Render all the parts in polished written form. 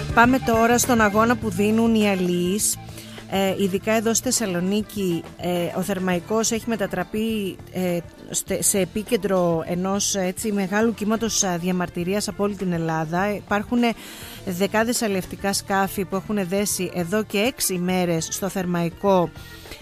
Πάμε τώρα στον αγώνα που δίνουν οι αλληλείς. Ειδικά εδώ στη Θεσσαλονίκη ο Θερμαϊκός έχει μετατραπεί σε επίκεντρο ενός μεγάλου κύματος διαμαρτυρίας από όλη την Ελλάδα. Υπάρχουν δεκάδες αλλιευτικά σκάφη που έχουν δέσει εδώ και 6 ημέρες στο Θερμαϊκό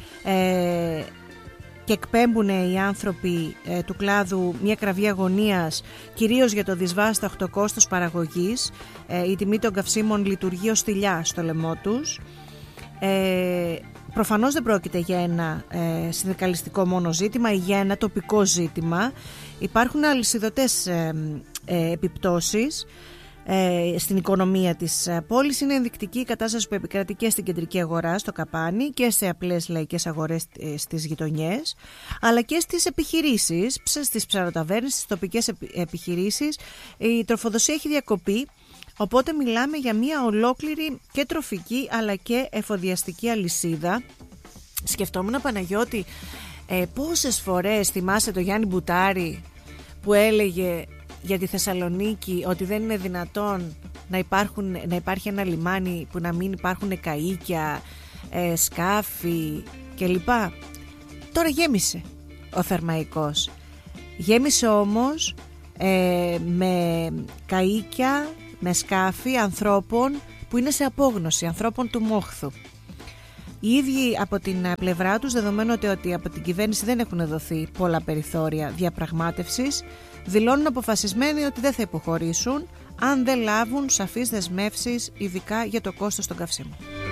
και εκπέμπουν οι άνθρωποι του κλάδου μια κραυγή αγωνίας, κυρίως για το δυσβάσταχτο κόστος παραγωγής. Η τιμή των καυσίμων λειτουργεί ως θηλιά στο λαιμό τους. Προφανώς δεν πρόκειται για ένα συνδικαλιστικό μόνο ζήτημα ή για ένα τοπικό ζήτημα. Υπάρχουν αλυσιδωτές επιπτώσεις στην οικονομία της πόλης. Είναι ενδεικτική η κατάσταση που επικρατεί και στην κεντρική αγορά, στο Καπάνι, και σε απλές λαϊκές αγορές στις γειτονιές, αλλά και στις επιχειρήσεις, στις ψαροταβέρνες, στις τοπικές επιχειρήσεις. Η τροφοδοσία έχει διακοπεί. Οπότε μιλάμε για μια ολόκληρη και τροφική αλλά και εφοδιαστική αλυσίδα. Σκεφτόμουν, Παναγιώτη, πόσες φορές θυμάσαι το Γιάννη Μπουτάρη που έλεγε για τη Θεσσαλονίκη ότι δεν είναι δυνατόν να υπάρχει ένα λιμάνι που να μην υπάρχουν καΐκια, σκάφη κλπ. Τώρα γέμισε ο Θερμαϊκός. Γέμισε όμως με καΐκια, με σκάφη ανθρώπων που είναι σε απόγνωση, ανθρώπων του μόχθου. Οι ίδιοι από την πλευρά τους, δεδομένου ότι από την κυβέρνηση δεν έχουν δοθεί πολλά περιθώρια διαπραγμάτευσης, δηλώνουν αποφασισμένοι ότι δεν θα υποχωρήσουν αν δεν λάβουν σαφείς δεσμεύσεις, ειδικά για το κόστος των καυσίμων.